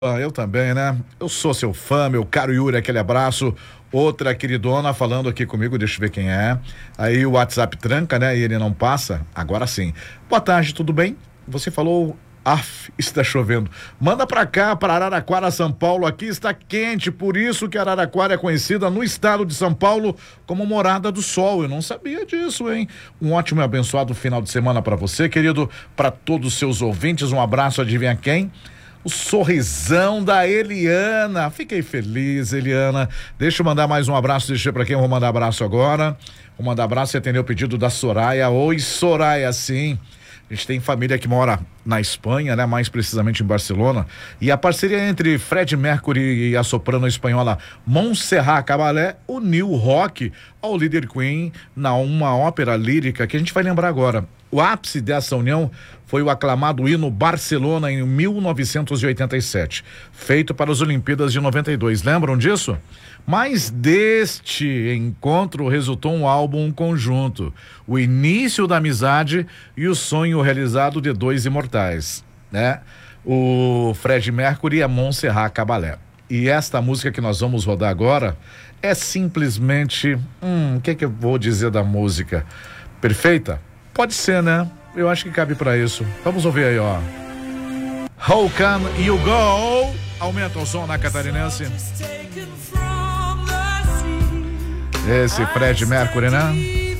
Eu também, né? Eu sou seu fã, meu caro Yuri, aquele abraço. Outra queridona falando aqui comigo, deixa eu ver quem é. Aí o WhatsApp tranca, né? E ele não passa. Agora sim. Boa tarde, tudo bem? Você falou, está chovendo. Manda pra cá, pra Araraquara, São Paulo. Aqui está quente, por isso que Araraquara é conhecida no estado de São Paulo como Morada do Sol. Eu não sabia disso, hein? Um ótimo e abençoado final de semana pra você, querido. Pra todos os seus ouvintes, um abraço, adivinha quem? O sorrisão da Eliana. Fiquei feliz, Eliana. Deixa eu mandar mais um abraço. Deixa eu ver pra quem eu vou mandar abraço agora. Vou mandar abraço e atender o pedido da Soraya. Oi, Soraya, sim. A gente tem família que mora na Espanha, né? Mais precisamente em Barcelona. E a parceria entre Fred Mercury e a soprano espanhola Montserrat Caballé uniu o rock ao líder Queen na uma ópera lírica que a gente vai lembrar agora. O ápice dessa união foi o aclamado hino Barcelona em 1987, feito para as Olimpíadas de 92. Lembram disso? Mas deste encontro resultou um álbum conjunto, o início da amizade e o sonho realizado de dois imortais, né? O Fred Mercury e a Montserrat Caballé. E esta música que nós vamos rodar agora é simplesmente, o que eu vou dizer da música? Perfeita? Pode ser, né? Eu acho que cabe pra isso. Vamos ouvir aí, ó. How Can You Go? Aumenta o som na catarinense. Esse Fred Mercury, né?